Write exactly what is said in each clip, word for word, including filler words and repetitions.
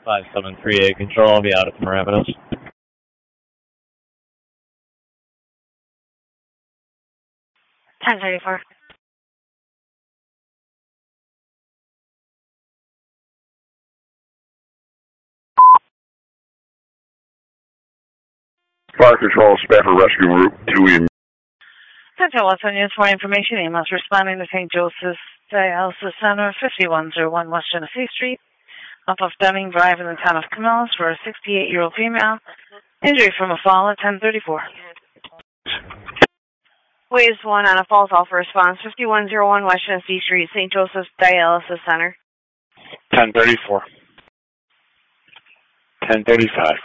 five seven three eight, control, I'll be out at Mirabitos. ten thirty-four. Fire Control, Spafford Rescue Route two in. Central Western News for information. Emails responding to Saint Joseph's Dialysis Center, fifty-one oh one West Genesee Street, off of Deming Drive in the town of Camillus, for a sixty-eight-year-old female. Injury from a fall at ten thirty-four. Waves one on a falls off for response, fifty-one oh one West Genesee Street, Saint Joseph's Dialysis Center. ten thirty-four. ten thirty-five.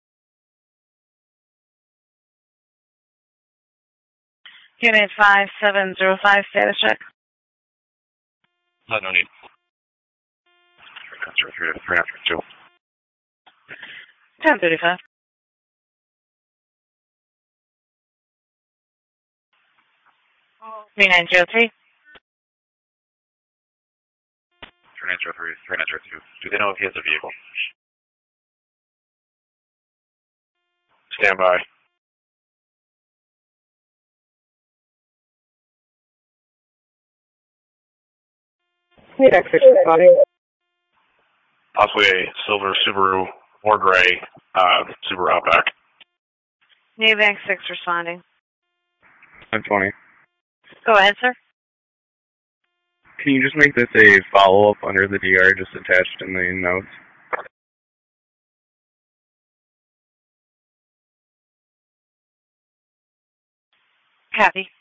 Unit five seven zero five, status check. No, no need. ten thirty-five. three nine zero three. three nine zero three, three nine zero two. Do they know if he has a vehicle? Stand by. Need extra body. Possibly a silver Subaru or gray uh, Subaru Outback. Navbank six responding. ten twenty. Go ahead, sir. Can you just make this a follow-up under the D R just attached in the notes? Copy.